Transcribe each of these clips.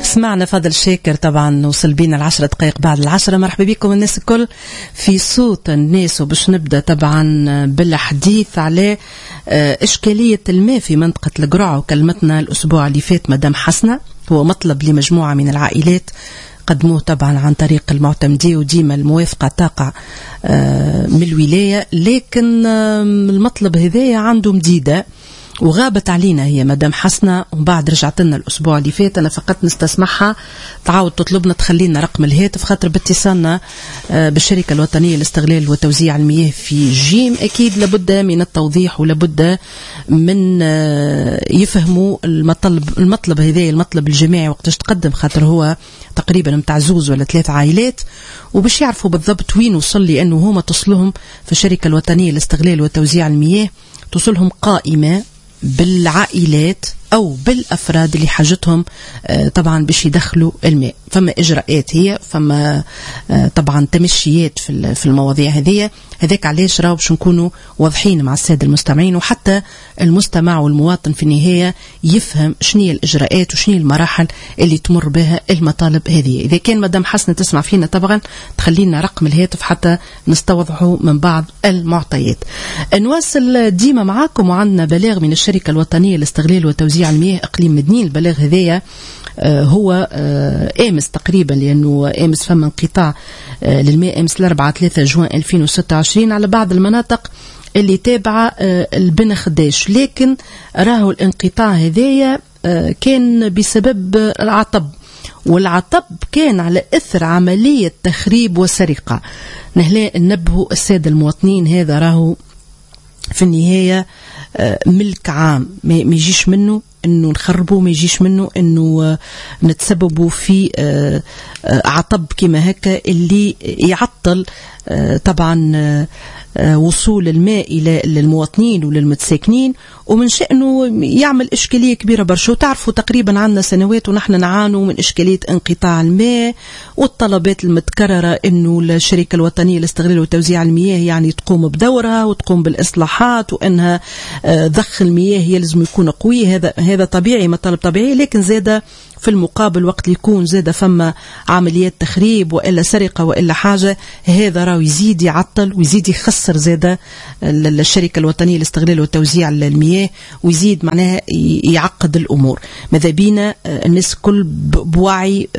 سمعنا فضل شاكر طبعا وصل بينا 10 دقائق بعد 10. مرحبا بكم الناس الكل في صوت الناس. وباش نبدأ طبعا بالحديث على إشكالية الماء في منطقة القرعة. وكلمتنا الأسبوع اللي فات مدام حسنة، هو مطلب لمجموعة من العائلات قدموه طبعا عن طريق المعتمدية وديما الموافقة تقع من الولاية، لكن المطلب هذايا عنده مديدة وغابت علينا هي مدام حسنة، وبعد رجعت لنا الأسبوع اللي فات. أنا فقط نستسمحها تعاود تطلبنا تخلينا رقم الهاتف خاطر باتصالنا بالشركة الوطنية لاستغلال وتوزيع المياه في جيم أكيد لابد من التوضيح ولابد من يفهموا المطلب هذا، المطلب الجماعي وقتاش تقدم، خاطر هو تقريبا متاع زوز ولا 3 عائلات، وباش يعرفوا بالضبط وين وصل، لأنه هما تصلهم في الشركة الوطنية لاستغلال وتوزيع المياه تصلهم قائمة بالعائلات أو بالأفراد اللي حاجتهم طبعا باش يدخلوا الماء. فما إجراءات هي، فما طبعا تمشيات في المواضيع هذه. هذاك علاش راهو باش نكونوا واضحين مع السادة المستمعين، وحتى المستمع والمواطن في النهاية يفهم شنية الإجراءات وشنية المراحل اللي تمر بها المطالب هذه. إذا كان مدام حسنة تسمع فينا طبعا تخلينا رقم الهاتف حتى نستوضحه من بعض المعطيات. نواصل ديما معاكم، وعندنا بلاغ من الشركة الوطنية لاستغلال وتوزيع المياه إقليم مدنين. البلاغ هذايا هو امس تقريبا، لانه امس فما انقطاع للماء امس 4/3 جوان 2026 على بعض المناطق اللي تابعه البن خداش، لكن راهو الانقطاع هذايا كان بسبب العطب، والعطب كان على اثر عمليه تخريب وسرقه. ننبهوا الساده المواطنين، هذا راهو في النهايه ملك عام، ما يجيش منه انه نخربوا، ما يجيش منه انه نتسببوا في عطب كما هكا اللي يعطل طبعا وصول الماء الى المواطنين وللمتساكنين، ومن شأنه يعمل إشكالية كبيرة برشا. وتعرفوا تقريبا عندنا سنوات ونحن نعانوا من إشكالية انقطاع الماء والطلبات المتكررة انه الشركة الوطنية لاستغلال وتوزيع المياه يعني تقوم بدورها وتقوم بالإصلاحات، وانها ضخ المياه يلزم يكون قوي. هذا طبيعي، مطالب طبيعي، لكن زاد في المقابل وقت يكون زاد فما عمليات تخريب وإلا سرقة وإلا حاجة، هذا راهو يزيد يعطل ويزيد يخسر زاد الشركة الوطنية لاستغلال وتوزيع المياه، ويزيد معناها يعقد الأمور. ماذا بينا الناس كل بوعي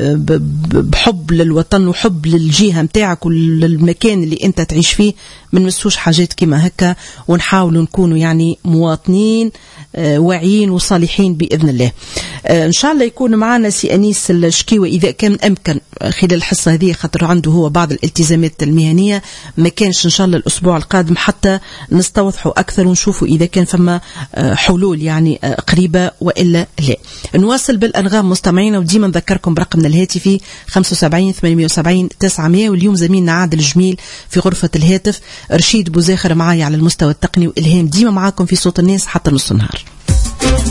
بحب للوطن وحب للجهة متاعك وللمكان اللي انت تعيش فيه، من مسوش حاجات كما هكا، ونحاولوا نكونوا يعني مواطنين واعيين وصالحين بإذن الله. إن شاء الله يكون معنا سي أنيس الشكيوة إذا كان أمكن خلال الحصة هذه، خاطر عنده هو بعض الالتزامات المهنية، ما كانش إن شاء الله الأسبوع القادم حتى نستوضحوا أكثر ونشوفوا إذا كان فما حلول يعني قريبة وإلا لا. نواصل بالأنغام مستمعين، وديما نذكركم برقمنا الهاتفي 75 78 900. واليوم زميلنا عادل جميل في غرفة الهاتف، رشيد بوزاخر معايا على المستوى التقني، وإلهام ديما معاكم في صوت الناس حتى نص النهار.